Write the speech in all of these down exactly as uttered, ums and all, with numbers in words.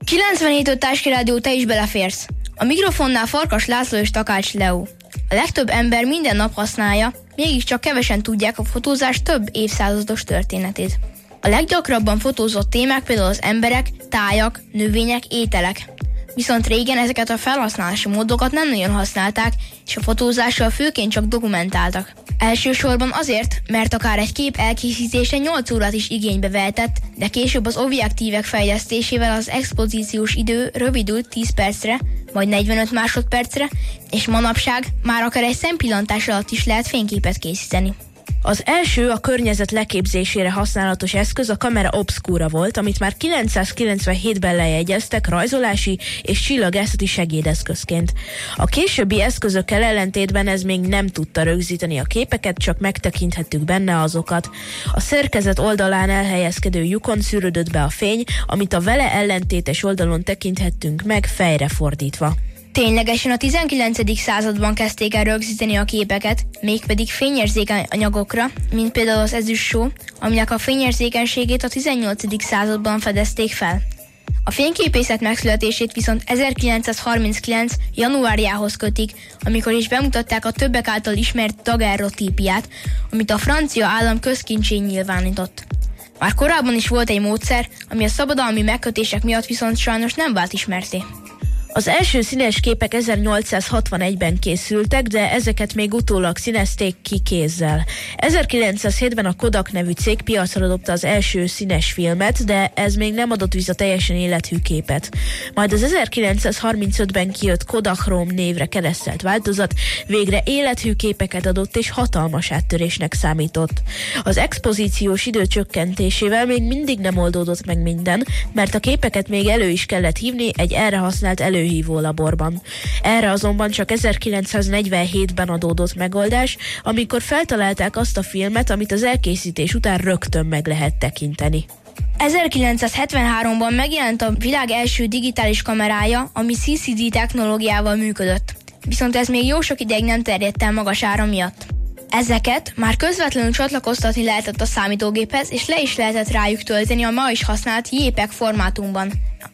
kilencvenhét öt Táski Rádió, te is beleférsz. A mikrofonnál Farkas László és Takács Leó. A legtöbb ember minden nap használja, mégiscsak kevesen tudják a fotózás több évszázados történetét. A leggyakrabban fotózott témák például az emberek, tájak, növények, ételek. Viszont régen ezeket a felhasználási módokat nem nagyon használták, és a fotózással főként csak dokumentáltak. Elsősorban azért, mert akár egy kép elkészítése nyolc órát is igénybe vehetett, de később az objektívek fejlesztésével az expozíciós idő rövidült tíz percre, majd negyvenöt másodpercre, és manapság már akár egy szempillantás alatt is lehet fényképet készíteni. Az első a környezet leképzésére használatos eszköz a kamera obscura volt, amit már kilencszázkilencvenhétben lejegyeztek rajzolási és csillagászati segédeszközként. A későbbi eszközökkel ellentétben ez még nem tudta rögzíteni a képeket, csak megtekinthettük benne azokat. A szerkezet oldalán elhelyezkedő lyukon szűrődött be a fény, amit a vele ellentétes oldalon tekinthettünk meg fejre fordítva. Ténylegesen a tizenkilencedik században kezdték el rögzíteni a képeket, mégpedig fényérzékeny anyagokra, mint például az ezüstsó, aminek a fényérzékenységét a tizennyolcadik században fedezték fel. A fényképészet megszületését viszont ezerkilencszázharminckilenc. januárjához kötik, amikor is bemutatták a többek által ismert daguerreotípiát, amit a francia állam közkincsén nyilvánított. Már korábban is volt egy módszer, ami a szabadalmi megkötések miatt viszont sajnos nem vált ismerté. Az első színes képek ezernyolcszázhatvanegyben készültek, de ezeket még utólag színezték ki kézzel. ezerkilencszázhétben a Kodak nevű cég piacra dobta az első színes filmet, de ez még nem adott vissza teljesen élethű képet. Majd az ezerkilencszázharmincötben kijött Kodachrome névre keresztelt változat végre élethű képeket adott és hatalmas áttörésnek számított. Az expozíciós idő csökkentésével még mindig nem oldódott meg minden, mert a képeket még elő is kellett hívni egy erre használt elő hívó laborban. Erre azonban csak ezerkilencszáznegyvenhétben adódott megoldás, amikor feltalálták azt a filmet, amit az elkészítés után rögtön meg lehet tekinteni. ezerkilencszázhetvenháromban megjelent a világ első digitális kamerája, ami cé cé dé technológiával működött. Viszont ez még jó sok ideig nem terjedt el magas ára miatt. Ezeket már közvetlenül csatlakoztatni lehetett a számítógéphez, és le is lehetett rájuk tölteni a ma is használt JPEG formátumban.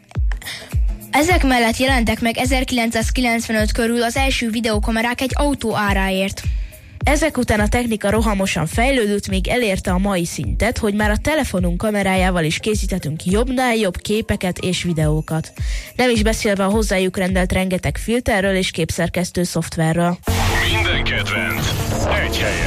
Ezek mellett jelentek meg ezerkilencszázkilencvenöt körül az első videókamerák egy autó áráért. Ezek után a technika rohamosan fejlődött, még elérte a mai szintet, hogy már a telefonunk kamerájával is készíthetünk jobbnál jobb képeket és videókat. Nem is beszélve a hozzájuk rendelt rengeteg filterről és képszerkesztő szoftverről. Minden kedvenc egy helyen.